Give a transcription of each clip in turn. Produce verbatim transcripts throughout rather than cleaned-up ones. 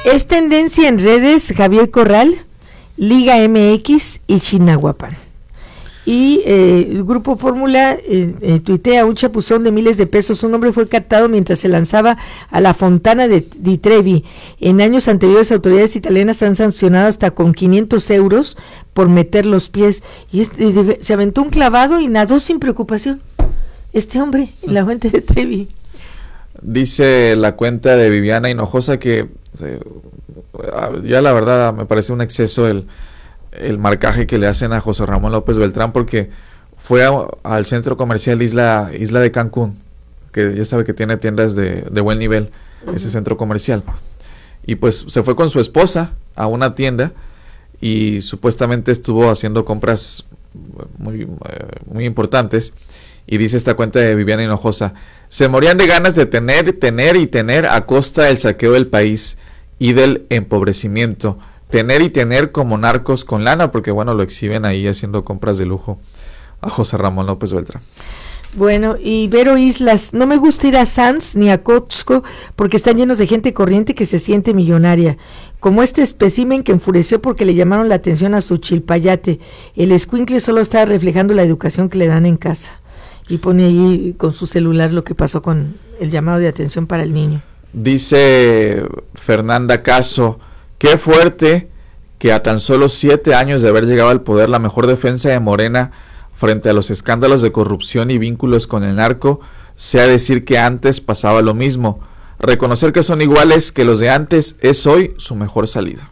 Es tendencia en redes Javier Corral, Liga M X y Chinahuapan. Y eh, el grupo Fórmula eh, eh, tuitea un chapuzón de miles de pesos. Un hombre fue captado mientras se lanzaba a la fontana de Di Trevi. En años anteriores, autoridades italianas han sancionado hasta con quinientos euros por meter los pies. Y este, se aventó un clavado y nadó sin preocupación este hombre en la fuente de Trevi. Dice la cuenta de Viviana Hinojosa que eh, ya la verdad me parece un exceso el el marcaje que le hacen a José Ramón López Beltrán, porque fue a, al centro comercial Isla Isla de Cancún, que ya sabe que tiene tiendas de, de buen nivel, uh-huh. ese centro comercial, y pues se fue con su esposa a una tienda y supuestamente estuvo haciendo compras muy, muy importantes, y dice esta cuenta de Viviana Hinojosa: se morían de ganas de tener, tener y tener a costa del saqueo del país y del empobrecimiento. Tener y tener como narcos con lana, porque bueno, lo exhiben ahí haciendo compras de lujo a José Ramón López Beltrán. Bueno, y Vero Islas: no me gusta ir a Sanz ni a Costco porque están llenos de gente corriente que se siente millonaria, como este espécimen que enfureció porque le llamaron la atención a su chilpayate. El escuincle solo estaba reflejando la educación que le dan en casa, y pone ahí con su celular lo que pasó con el llamado de atención para el niño. Dice Fernanda Caso: qué fuerte que a tan solo siete años de haber llegado al poder, la mejor defensa de Morena frente a los escándalos de corrupción y vínculos con el narco sea decir que antes pasaba lo mismo. Reconocer que son iguales que los de antes es hoy su mejor salida.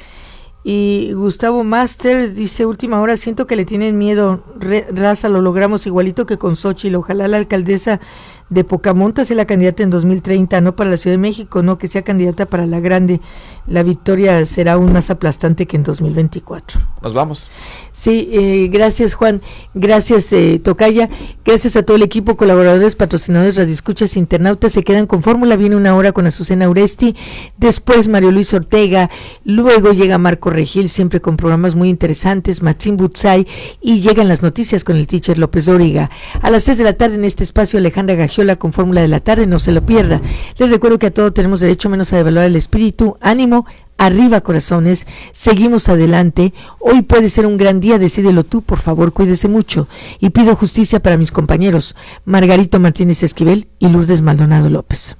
Y Gustavo Master dice: última hora, siento que le tienen miedo. Re, raza, lo logramos igualito que con Xóchitl. Ojalá la alcaldesa de Pocamonta sea la candidata en dos mil treinta, no para la Ciudad de México, no, que sea candidata para la grande. La victoria será aún más aplastante que en dos mil veinticuatro. Nos vamos. Sí, eh, gracias Juan, gracias eh, Tocaya, gracias a todo el equipo, colaboradores, patrocinadores, radioescuchas, internautas. Se quedan con Fórmula, viene una hora con Azucena Uresti, después Mario Luis Ortega, luego llega Marco Regil, siempre con programas muy interesantes, Machín Butzai, y llegan las noticias con el teacher López Dóriga. A las seis de la tarde en este espacio, Alejandra Gagiola con Fórmula de la Tarde, no se lo pierda. Les recuerdo que a todo tenemos derecho, menos a devaluar el espíritu. Ánimo, arriba corazones, seguimos adelante. Hoy puede ser un gran día, decídelo tú, por favor, cuídese mucho. Y pido justicia para mis compañeros Margarito Martínez Esquivel y Lourdes Maldonado López.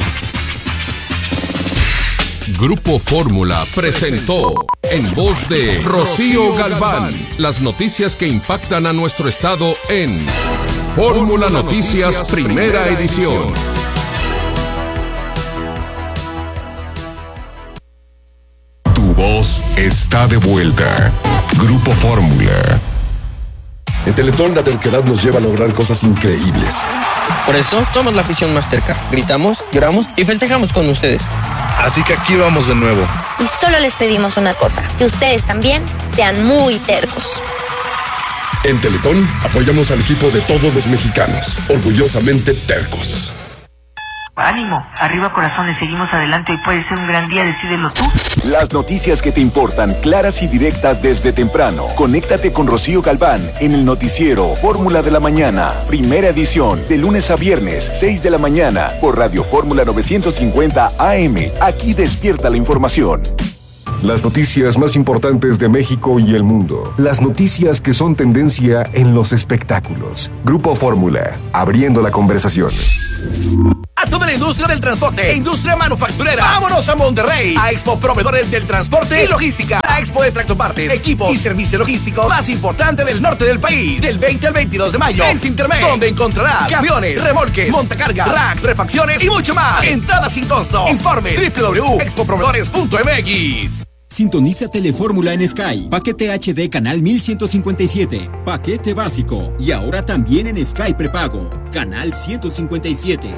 Grupo Fórmula presentó, en voz de Rocío Galván, las noticias que impactan a nuestro estado en Fórmula Noticias Primera Edición. Tu voz está de vuelta. Grupo Fórmula. En Teletón la terquedad nos lleva a lograr cosas increíbles. Por eso somos la afición más terca. Gritamos, lloramos y festejamos con ustedes. Así que aquí vamos de nuevo. Y solo les pedimos una cosa: que ustedes también sean muy tercos. En Teletón apoyamos al equipo de todos los mexicanos, orgullosamente tercos. Ánimo, arriba corazones, seguimos adelante, hoy puede ser un gran día, decídelo tú. Las noticias que te importan, claras y directas desde temprano. Conéctate con Rocío Galván en el noticiero Fórmula de la Mañana, primera edición, de lunes a viernes, seis de la mañana, por Radio Fórmula novecientos cincuenta A M. Aquí despierta la información. Las noticias más importantes de México y el mundo. Las noticias que son tendencia en los espectáculos. Grupo Fórmula, abriendo la conversación. A toda la industria del transporte e industria manufacturera, vámonos a Monterrey, a Expo Proveedores del Transporte y Logística, la Expo de Tractopartes, equipos y servicios logísticos más importante del norte del país, del veinte al veintidós de mayo, en Sintermex, donde encontrarás camiones, remolques, montacargas, racks, refacciones y mucho más. Entradas sin costo. Informes doble u doble u doble u punto expo proveedores punto m x. Sintoniza Telefórmula en Sky. Paquete H D canal mil ciento cincuenta y siete. Paquete básico. Y ahora también en Sky prepago. Canal ciento cincuenta y siete.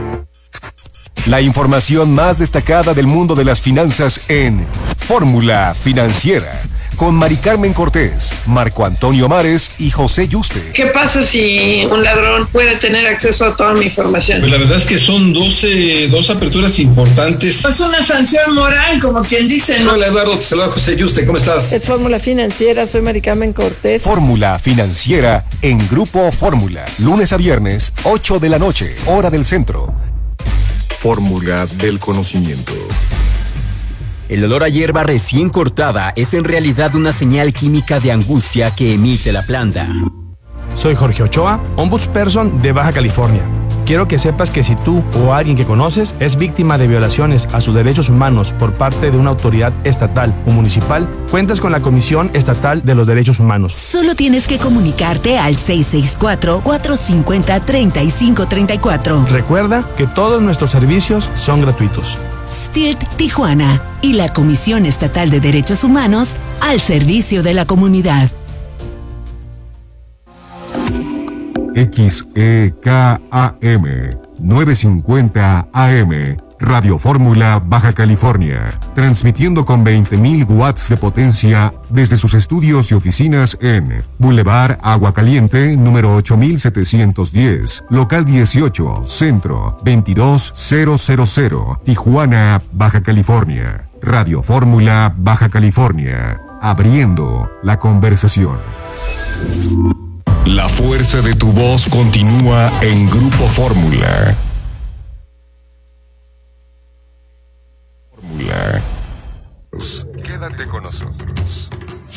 La información más destacada del mundo de las finanzas en Fórmula Financiera. Con Mari Carmen Cortés, Marco Antonio Mares y José Yuste. ¿Qué pasa si un ladrón puede tener acceso a toda mi información? Pues la verdad es que son doce, dos aperturas importantes. Es una sanción moral, como quien dice, ¿no? Hola Eduardo, te saluda José Yuste, ¿cómo estás? Es Fórmula Financiera, soy Mari Carmen Cortés. Fórmula Financiera en Grupo Fórmula. Lunes a viernes, ocho de la noche, hora del centro. Fórmula del conocimiento. El olor a hierba recién cortada es en realidad una señal química de angustia que emite la planta. Soy Jorge Ochoa, Ombudsperson de Baja California. Quiero que sepas que si tú o alguien que conoces es víctima de violaciones a sus derechos humanos por parte de una autoridad estatal o municipal, cuentas con la Comisión Estatal de los Derechos Humanos. Solo tienes que comunicarte al seis seis cuatro, cuatro cinco cero, tres cinco tres cuatro. Recuerda que todos nuestros servicios son gratuitos. S T I R T Tijuana y la Comisión Estatal de Derechos Humanos al servicio de la comunidad. X E K A M novecientos cincuenta A M Radio Fórmula Baja California, transmitiendo con veinte mil watts de potencia desde sus estudios y oficinas en Boulevard Agua Caliente, número ocho mil setecientos diez, local dieciocho, centro, veintidós mil, Tijuana, Baja California. Radio Fórmula Baja California, abriendo la conversación. La fuerza de tu voz continúa en Grupo Fórmula. Fórmula. Quédate con nosotros.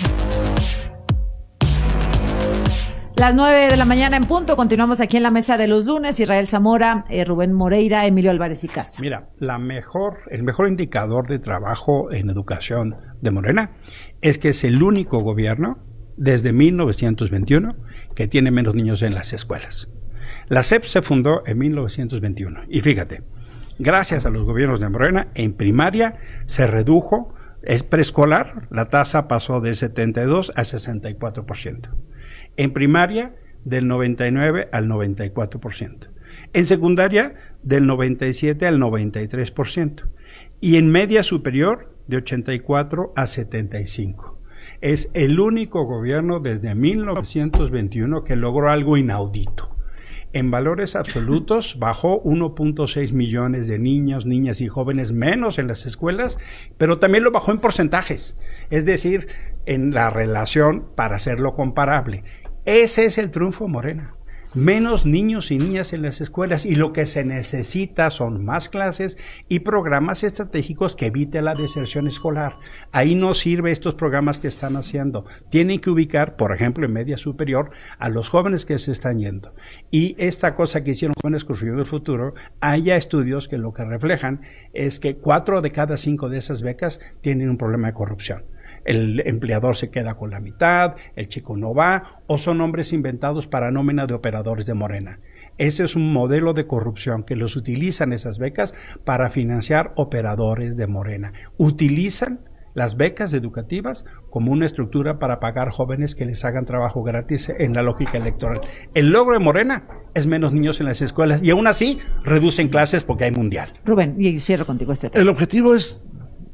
Las nueve de la mañana en punto, continuamos aquí en la mesa de los lunes. Israel Zamora, eh, Rubén Moreira, Emilio Álvarez y Casa. Mira, la mejor, el mejor indicador de trabajo en educación de Morena es que es el único gobierno desde mil novecientos veintiuno que tiene menos niños en las escuelas. La S E P se fundó en mil novecientos veintiuno y fíjate, gracias a los gobiernos de Morena, en primaria se redujo, es preescolar, la tasa pasó de setenta y dos a sesenta y cuatro por ciento. En primaria, del noventa y nueve al noventa y cuatro por ciento. En secundaria, del noventa y siete al noventa y tres por ciento. Y en media superior, de ochenta y cuatro a setenta y cinco. Es el único gobierno desde mil novecientos veintiuno que logró algo inaudito. En valores absolutos bajó uno punto seis millones de niños, niñas y jóvenes menos en las escuelas, pero también lo bajó en porcentajes, es decir, en la relación para hacerlo comparable. Ese es el triunfo Morena. Menos niños y niñas en las escuelas, y lo que se necesita son más clases y programas estratégicos que eviten la deserción escolar. Ahí no sirve estos programas que están haciendo. Tienen que ubicar, por ejemplo, en media superior a los jóvenes que se están yendo. Y esta cosa que hicieron Jóvenes Construyendo el Futuro, hay ya estudios que lo que reflejan es que cuatro de cada cinco de esas becas tienen un problema de corrupción. El empleador se queda con la mitad, el chico no va, o son nombres inventados para nómina de operadores de Morena. Ese es un modelo de corrupción que los utilizan esas becas para financiar operadores de Morena. Utilizan las becas educativas como una estructura para pagar jóvenes que les hagan trabajo gratis en la lógica electoral. El logro de Morena es menos niños en las escuelas y aún así reducen clases porque hay mundial. Rubén, y cierro contigo este tema. El objetivo es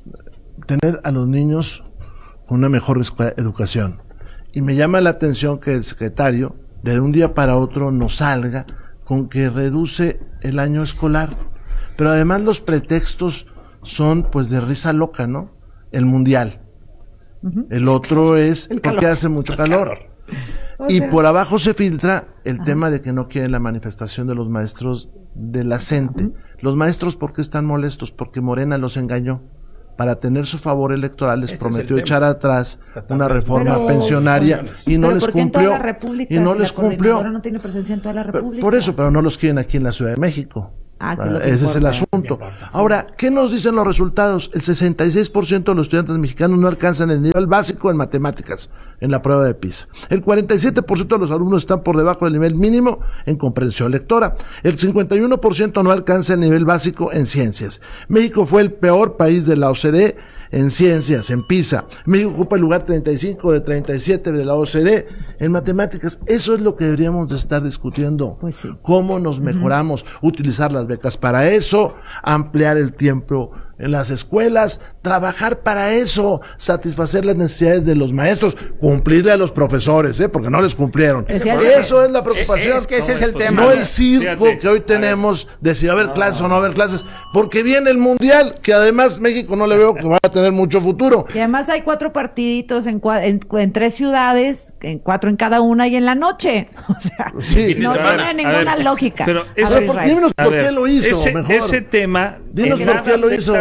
tener a los niños con una mejor educación. Y me llama la atención que el secretario de un día para otro nos salga con que reduce el año escolar. Pero además los pretextos son pues de risa loca, ¿no? El mundial. Uh-huh. El otro es el porque hace mucho calor. calor. Y por abajo se filtra el Ajá. tema de que no quieren la manifestación de los maestros de la CENTE. Uh-huh. Los maestros, ¿por qué están molestos? Porque Morena los engañó. Para tener su favor electoral les este prometió echar atrás una reforma pero, pero, pensionaria y no les cumplió. Y no les cumplió. No tiene presencia en toda la República. Por eso, pero no los quieren aquí en la Ciudad de México. Ah, Ese es el asunto. Ahora, ¿qué nos dicen los resultados? El sesenta y seis por ciento de los estudiantes mexicanos no alcanzan el nivel básico en matemáticas en la prueba de PISA. El cuarenta y siete por ciento de los alumnos están por debajo del nivel mínimo en comprensión lectora. El cincuenta y uno por ciento no alcanza el nivel básico en ciencias. México fue el peor país de la O C D en ciencias, en PISA. México ocupa el lugar treinta y cinco de treinta y siete de la O C D en matemáticas. Eso es lo que deberíamos de estar discutiendo. Pues sí. Cómo nos mejoramos, uh-huh. utilizar las becas para eso, ampliar el tiempo en las escuelas, trabajar para eso, satisfacer las necesidades de los maestros, cumplirle a los profesores, ¿eh? Porque no les cumplieron. Es eso es la preocupación. Es que ese no, es el pues tema. No el circo Fíjate. que hoy tenemos de si va a haber no. clases o no haber clases, porque viene el mundial, que además México no le veo que va a tener mucho futuro. Y además hay cuatro partiditos en, en, en tres ciudades, en cuatro en cada una y en la noche. O sea, sí. no a tiene ver, ninguna ver, lógica. Pero ese, ver, por, díganos por qué lo hizo, ese, mejor. Ese tema... Dinos por qué lo hizo.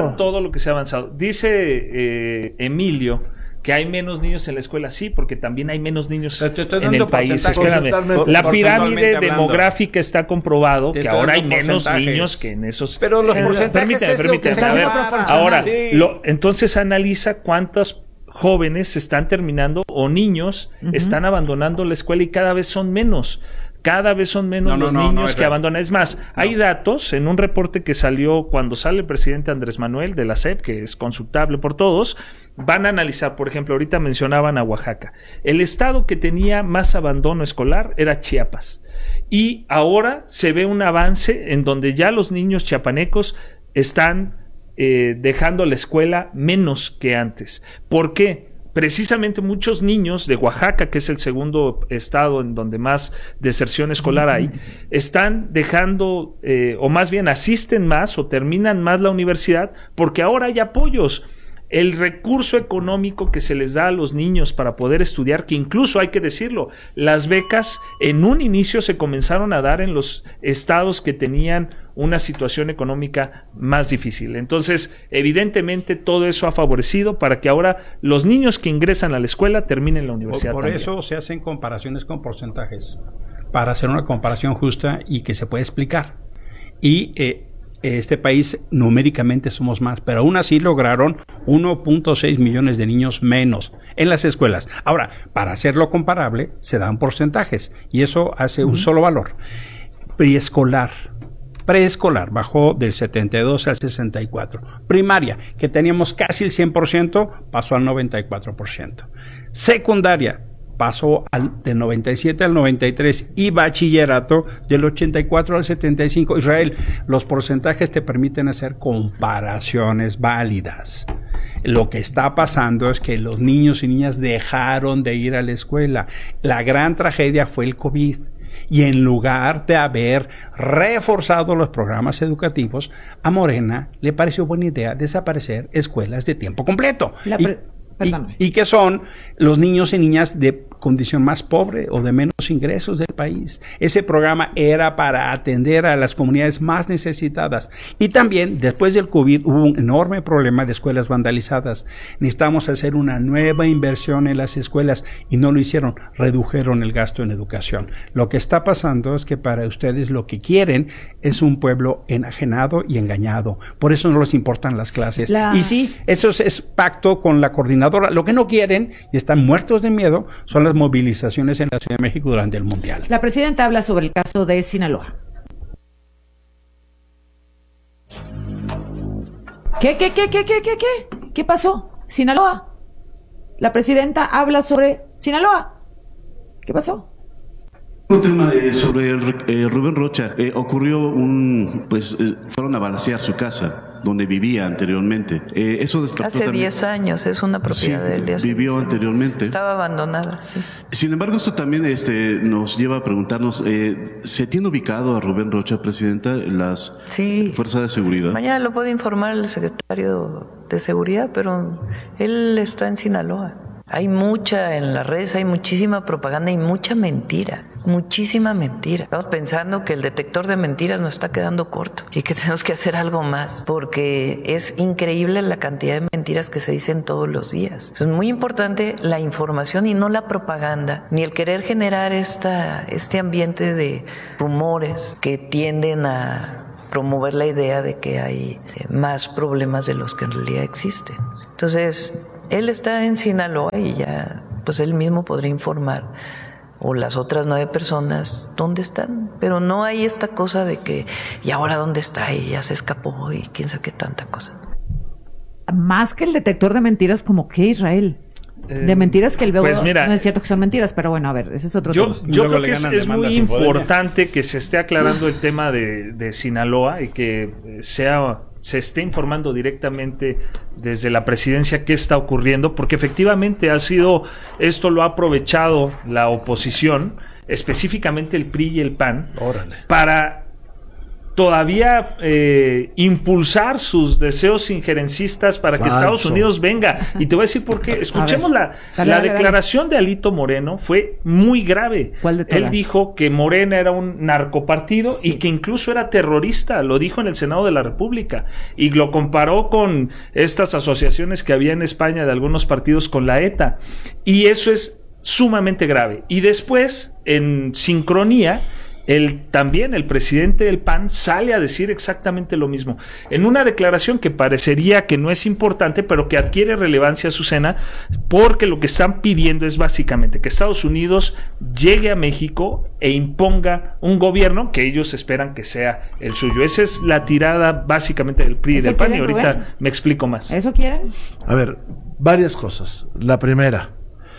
pasa todo lo que se ha avanzado. Dice eh, Emilio que hay menos niños en la escuela, sí, porque también hay menos niños en el país. Espérame, la pirámide demográfica está comprobado que ahora hay menos niños que en esos... Pero los porcentajes permíteme, es permíteme, lo que a ver, ahora, sí. lo, entonces analiza cuántos jóvenes están terminando o niños uh-huh. están abandonando la escuela y cada vez son menos. Cada vez son menos no, no, los no, niños no, que abandonan. Es más, no. hay datos en un reporte que salió cuando sale el presidente Andrés Manuel de la S E P, que es consultable por todos. Van a analizar, por ejemplo, ahorita mencionaban a Oaxaca. El estado que tenía más abandono escolar era Chiapas. Y ahora se ve un avance en donde ya los niños chiapanecos están eh, dejando la escuela menos que antes. ¿Por qué? Precisamente muchos niños de Oaxaca, que es el segundo estado en donde más deserción escolar hay, están dejando, eh, o más bien asisten más o terminan más la universidad porque ahora hay apoyos. El recurso económico que se les da a los niños para poder estudiar, que incluso hay que decirlo, las becas en un inicio se comenzaron a dar en los estados que tenían una situación económica más difícil. Entonces, evidentemente, todo eso ha favorecido para que ahora los niños que ingresan a la escuela terminen la universidad. Por, por eso se hacen comparaciones con porcentajes, para hacer una comparación justa y que se pueda explicar. Y eh, este país numéricamente somos más, pero aún así lograron uno punto seis millones de niños menos en las escuelas. Ahora, para hacerlo comparable, se dan porcentajes y eso hace uh-huh. un solo valor. Preescolar. Preescolar bajó del setenta y dos al sesenta y cuatro. Primaria, que teníamos casi el cien por ciento, pasó al noventa y cuatro por ciento. Secundaria, pasó al, del noventa y siete al noventa y tres, y bachillerato del ochenta y cuatro al setenta y cinco. Israel, los porcentajes te permiten hacer comparaciones válidas. Lo que está pasando es que los niños y niñas dejaron de ir a la escuela. La gran tragedia fue el COVID. Y en lugar de haber reforzado los programas educativos, a Morena le pareció buena idea desaparecer escuelas de tiempo completo. La pre- y, y, y que son los niños y niñas de condición más pobre o de menos ingresos del país. Ese programa era para atender a las comunidades más necesitadas. Y también, después del COVID, hubo un enorme problema de escuelas vandalizadas. Necesitamos hacer una nueva inversión en las escuelas y no lo hicieron. Redujeron el gasto en educación. Lo que está pasando es que para ustedes lo que quieren es un pueblo enajenado y engañado. Por eso no les importan las clases. La... Y sí, eso es, es pacto con la coordinadora. Lo que no quieren, y están muertos de miedo, son las movilizaciones en la Ciudad de México durante el Mundial. La presidenta habla sobre el caso de Sinaloa. ¿Qué, qué, qué, qué, qué, qué, qué? ¿Qué pasó? Sinaloa. La presidenta habla sobre Sinaloa. ¿Qué pasó? Un tema eh, sobre eh, Rubén Rocha. Eh, ocurrió un, pues, eh, fueron a balacear su casa, donde vivía anteriormente. Eh, eso despertó Hace diez años, es una propiedad sí, de él. De vivió anteriormente. Estaba abandonada, sí. Sin embargo, esto también este, nos lleva a preguntarnos, eh, ¿se tiene ubicado a Rubén Rocha, presidenta, las sí. fuerzas de seguridad? Mañana lo puede informar el secretario de Seguridad, pero él está en Sinaloa. Hay mucha, en las redes hay muchísima propaganda y mucha mentira, muchísima mentira. Estamos pensando que el detector de mentiras nos está quedando corto y que tenemos que hacer algo más, porque es increíble la cantidad de mentiras que se dicen todos los días. Es muy importante la información y no la propaganda, ni el querer generar esta, este ambiente de rumores que tienden a promover la idea de que hay más problemas de los que en realidad existen. Entonces, él está en Sinaloa y ya, pues él mismo podría informar, o las otras nueve personas, dónde están. Pero no hay esta cosa de que, ¿y ahora dónde está? Y ya se escapó y quién sabe qué tanta cosa. Más que el detector de mentiras, como que Israel. De mentiras que el veo, pues mira, no es cierto que son mentiras, pero bueno, a ver, ese es otro yo, tema. Yo creo que es, es muy importante que se esté aclarando el tema de, de Sinaloa y que sea... se esté informando directamente desde la presidencia qué está ocurriendo, porque efectivamente ha sido, esto lo ha aprovechado la oposición, específicamente el P R I y el P A N, Órale. para todavía eh, impulsar sus deseos injerencistas para que Falso. Estados Unidos venga. Y te voy a decir por qué. Escuchemos la, Dale, la dale, declaración dale. de Alito Moreno, fue muy grave. ¿Cuál de todas? Él dijo que Morena era un narcopartido sí. y que incluso era terrorista, lo dijo en el Senado de la República, y lo comparó con estas asociaciones que había en España de algunos partidos con la ETA. Y eso es sumamente grave. Y después, en sincronía, El, también el presidente del P A N sale a decir exactamente lo mismo, en una declaración que parecería que no es importante, pero que adquiere relevancia, Azucena, porque lo que están pidiendo es básicamente que Estados Unidos llegue a México e imponga un gobierno que ellos esperan que sea el suyo. Esa es la tirada básicamente del P R I y del P A N, y ahorita Rubén? me explico más. ¿Eso quieren? A ver, varias cosas. La primera,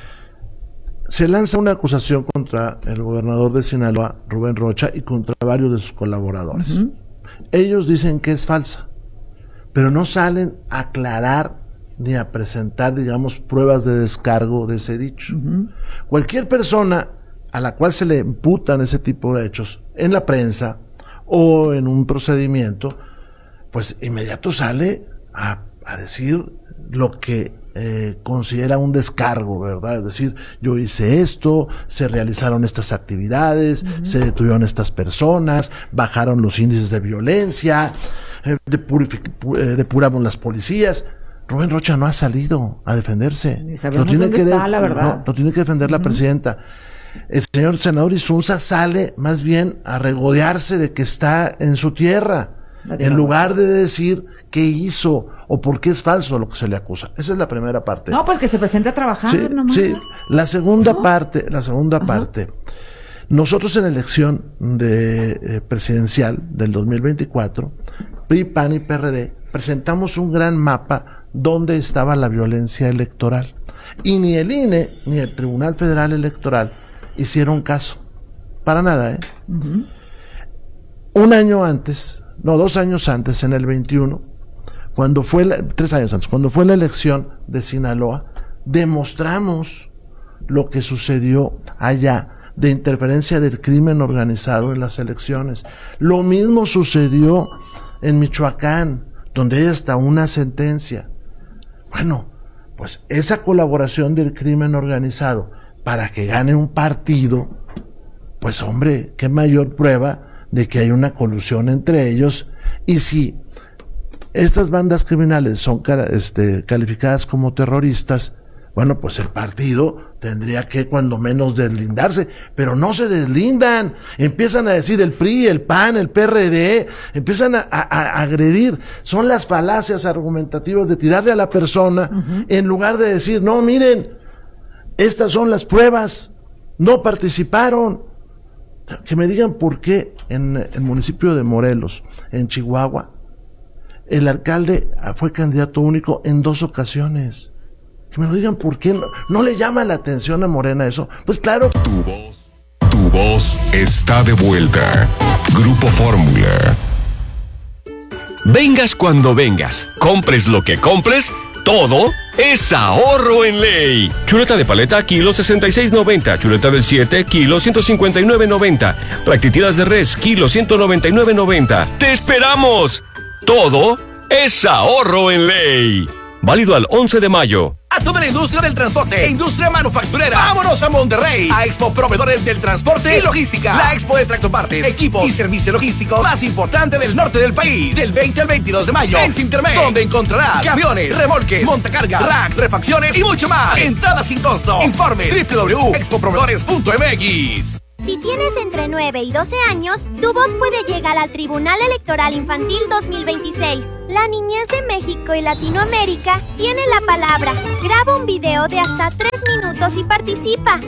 se lanza una acusación contra el gobernador de Sinaloa, Rubén Rocha, y contra varios de sus colaboradores. Uh-huh. Ellos dicen que es falsa, pero no salen a aclarar ni a presentar, digamos, pruebas de descargo de ese dicho. Uh-huh. Cualquier persona a la cual se le imputan ese tipo de hechos en la prensa o en un procedimiento, pues inmediato sale a, a decir lo que Eh, considera un descargo, ¿verdad? Es decir, yo hice esto, se realizaron estas actividades, uh-huh. se detuvieron estas personas, bajaron los índices de violencia, eh, depurific- eh, depuramos las policías. Rubén Rocha no ha salido a defenderse. Lo tiene, que de- está, la verdad. No, lo tiene que defender uh-huh. la presidenta. El señor senador Insunza sale más bien a regodearse de que está en su tierra, en lugar de decir qué hizo o por qué es falso lo que se le acusa. Esa es la primera parte. No, pues que se presente a trabajar, sí, nomás. Sí, la segunda ¿No? parte, la segunda Ajá. parte. Nosotros en la elección de eh, presidencial del dos mil veinticuatro, P R I, P A N y P R D, presentamos un gran mapa donde estaba la violencia electoral. Y ni el I N E ni el Tribunal Federal Electoral hicieron caso. Para nada, ¿eh? Uh-huh. Un año antes, no, dos años antes, en el veintiuno, cuando fue la, tres años antes, cuando fue la elección de Sinaloa, demostramos lo que sucedió allá de interferencia del crimen organizado en las elecciones. Lo mismo sucedió en Michoacán, donde hay hasta una sentencia. Bueno, pues esa colaboración del crimen organizado para que gane un partido, pues hombre, qué mayor prueba de que hay una colusión entre ellos. Y si estas bandas criminales son este, calificadas como terroristas, bueno, pues el partido tendría que cuando menos deslindarse, pero no se deslindan, empiezan a decir el P R I, el P A N, el P R D, empiezan a, a, a agredir. Son las falacias argumentativas de tirarle a la persona, uh-huh. en lugar de decir, no, miren, estas son las pruebas, no participaron. Que me digan por qué en el municipio de Morelos, en Chihuahua, el alcalde fue candidato único en dos ocasiones. Que me lo digan por qué. No, no le llama la atención a Morena eso. Pues claro. Tu voz, tu voz está de vuelta. Grupo Fórmula. Vengas cuando vengas, compres lo que compres, todo es ahorro en ley. Chuleta de paleta, kilo sesenta y seis noventa. Chuleta del siete, kilo ciento cincuenta y nueve noventa. Rectitilas de res, kilo ciento noventa y nueve noventa. ¡Te esperamos! Todo es ahorro en ley. Válido al once de mayo. A toda la industria del transporte e industria manufacturera. ¡Vámonos a Monterrey! A Expo Proveedores del Transporte y Logística. La expo de tractopartes, equipos y servicio logístico más importante del norte del país. Del veinte al veintidós de mayo. En Sintermex, donde encontrarás camiones, remolques, montacargas, racks, refacciones y mucho más. Entrada sin costo. Informes doble u doble u doble u punto expo proveedores punto m x. Si tienes entre nueve y doce años, tu voz puede llegar al Tribunal Electoral Infantil dos mil veintiséis. La niñez de México y Latinoamérica tiene la palabra. Graba un video de hasta tres minutos y participa.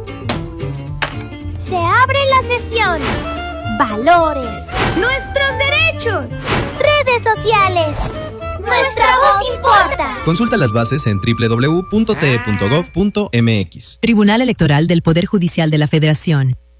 Se abre la sesión. Valores. Nuestros derechos. Redes sociales. Nuestra voz importa. Consulta las bases en doble u doble u doble u punto t e punto gov punto m x. Tribunal Electoral del Poder Judicial de la Federación.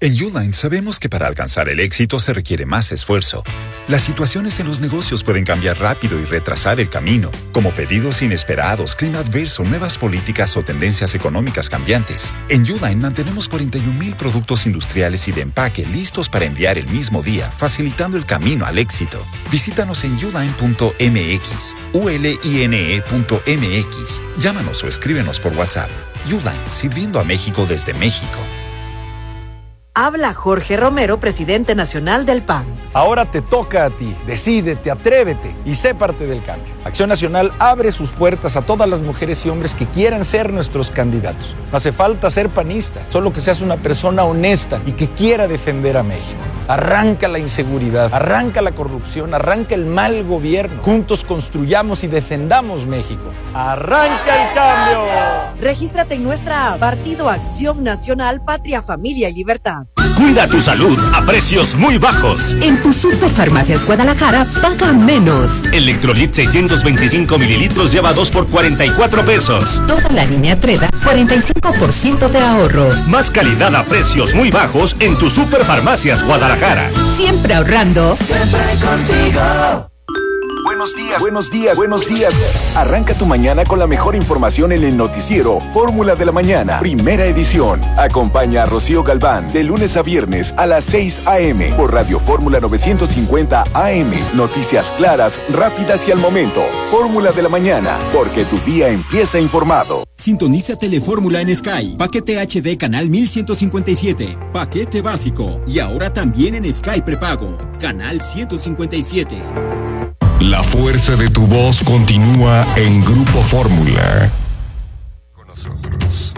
En Uline sabemos que para alcanzar el éxito se requiere más esfuerzo. Las situaciones en los negocios pueden cambiar rápido y retrasar el camino, como pedidos inesperados, clima adverso, nuevas políticas o tendencias económicas cambiantes. En Uline mantenemos cuarenta y un mil productos industriales y de empaque listos para enviar el mismo día, facilitando el camino al éxito. Visítanos en uline punto m x, u l i n e punto m x. Llámanos o escríbenos por WhatsApp. Uline, sirviendo a México desde México. Habla Jorge Romero, presidente nacional del P A N. Ahora te toca a ti. Decídete, atrévete y sé parte del cambio. Acción Nacional abre sus puertas a todas las mujeres y hombres que quieran ser nuestros candidatos. No hace falta ser panista, solo que seas una persona honesta y que quiera defender a México. Arranca la inseguridad, arranca la corrupción, arranca el mal gobierno. Juntos construyamos y defendamos México. ¡Arranca el cambio! Regístrate en nuestra app Partido Acción Nacional, Patria, Familia y Libertad. Cuida tu salud a precios muy bajos. En tu Superfarmacias Guadalajara, paga menos. Electrolit seiscientos veinticinco mililitros lleva dos por cuarenta y cuatro pesos. Toda la línea Treda, cuarenta y cinco por ciento de ahorro. Más calidad a precios muy bajos en tu Superfarmacias Guadalajara. Siempre ahorrando. Siempre contigo. Buenos días, buenos días, buenos días. Arranca tu mañana con la mejor información en el noticiero Fórmula de la Mañana, primera edición. Acompaña a Rocío Galván de lunes a viernes a las seis a eme por Radio Fórmula novecientos cincuenta A M. Noticias claras, rápidas y al momento. Fórmula de la Mañana, porque tu día empieza informado. Sintoniza Telefórmula en Sky. Paquete H D canal mil ciento cincuenta y siete. Paquete básico. Y ahora también en Sky prepago. Canal ciento cincuenta y siete. La fuerza de tu voz continúa en Grupo Fórmula. Con nosotros.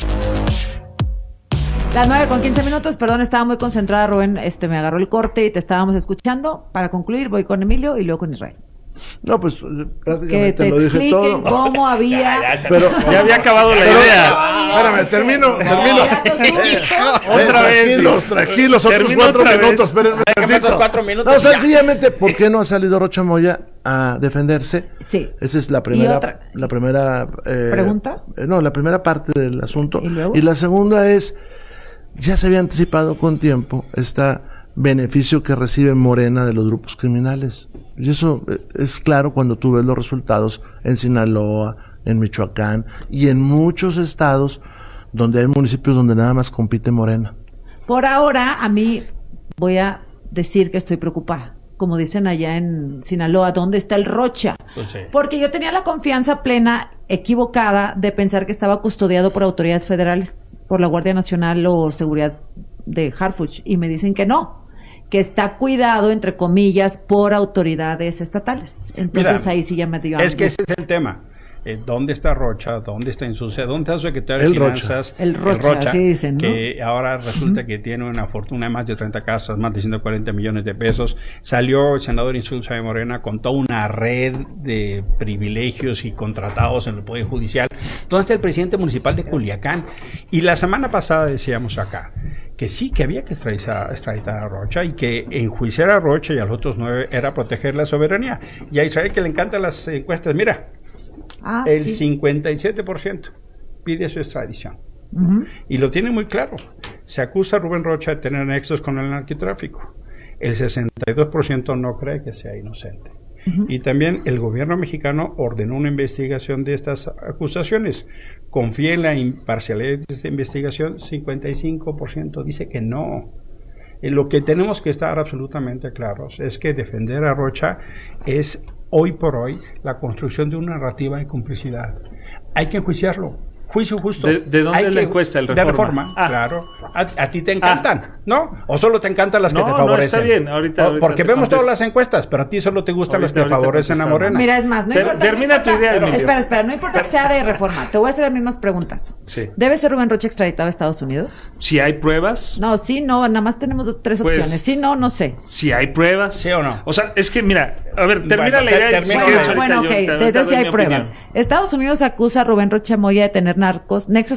Las nueve con quince minutos, perdón, estaba muy concentrada, Rubén, este, me agarró el corte y te estábamos escuchando. Para concluir, voy con Emilio y luego con Israel. No, pues prácticamente que te lo dije todo. Cómo había. Ya, ya, pero, ya había acabado la pero, idea. Espérame, termino, termino. Otra vez. Tranquilos, tranquilos, otros cuatro minutos. Espérenme tantito. Cuatro minutos. No, sencillamente, ¿por qué no ha salido Rocha Moya a defenderse? Sí. Esa es la primera, la primera eh, pregunta. Eh, no, la primera parte del asunto. ¿Y luego? Y la segunda es, ya se había anticipado con tiempo esta beneficio que recibe Morena de los grupos criminales. Y eso es claro cuando tú ves los resultados en Sinaloa, en Michoacán y en muchos estados donde hay municipios donde nada más compite Morena. Por ahora, a mí voy a decir que estoy preocupada. Como dicen allá en Sinaloa, ¿dónde está el Rocha? Pues sí. Porque yo tenía la confianza plena, equivocada, de pensar que estaba custodiado por autoridades federales, por la Guardia Nacional o Seguridad de Harfuch, y me dicen que no, que está cuidado, entre comillas, por autoridades estatales. Entonces Mira, ahí sí ya me dio Es que angustia. ese es el tema. Eh, ¿Dónde está Rocha? ¿Dónde está Insucia? ¿Dónde está su secretario El de Rocha. Finanzas? El Rocha, así dicen, ¿no? Que ahora resulta que tiene una fortuna de más de treinta casas, más de ciento cuarenta millones de pesos. Salió el senador Insulza de Morena con toda una red de privilegios y contratados en el Poder Judicial. ¿Dónde está el presidente municipal de Culiacán? Y la semana pasada decíamos acá que sí, que había que extraditar, extraditar a Rocha y que enjuiciar a Rocha y a los otros nueve era proteger la soberanía. Y a Israel, que le encantan las encuestas, mira, Ah, el sí. cincuenta y siete por ciento pide su extradición. Ujú. Y lo tiene muy claro. Se acusa a Rubén Rocha de tener nexos con el narcotráfico. El sesenta y dos por ciento no cree que sea inocente. Uh-huh. Y también el gobierno mexicano ordenó una investigación de estas acusaciones. ¿Confía en la imparcialidad de esta investigación? cincuenta y cinco por ciento dice que no. En lo que tenemos que estar absolutamente claros es que defender a Rocha es hoy por hoy la construcción de una narrativa de complicidad. Hay que enjuiciarlo. Juicio justo. ¿De, de dónde Hay es la que, encuesta? El de Reforma. Reforma, Ah. claro. A, a ti te encantan, ah. ¿no? ¿O solo te encantan las no, que te favorecen? No, está bien. Ahorita, ahorita Porque te vemos contesto. todas las encuestas, pero a ti solo te gustan Ahorita, las que favorecen a Morena. Mira, es más, no Ter, importa. Termina no tu importa, idea, Emilio. Espera, espera, no importa que sea de Reforma. Te voy a hacer las mismas preguntas. Sí. ¿Debe ser Rubén Rocha extraditado a Estados Unidos? Si hay pruebas. No, sí, no, nada más tenemos dos, tres Pues, opciones. Sí, no, no sé. Si hay pruebas. ¿Sí o no? O sea, es que mira, a ver, termina Bueno, la idea. ter- y si termina. quieres, Bueno, ahorita bueno, yo ok, te- desde te si doy hay mi pruebas. opinión. Estados Unidos acusa a Rubén Rocha Moya de tener narcos, nexos